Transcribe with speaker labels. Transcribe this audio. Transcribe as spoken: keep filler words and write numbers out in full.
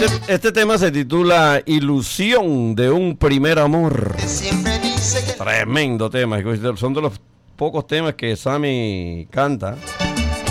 Speaker 1: Este, este tema se titula Ilusión de un primer amor. Tremendo tema. Son de los pocos temas que Sammy canta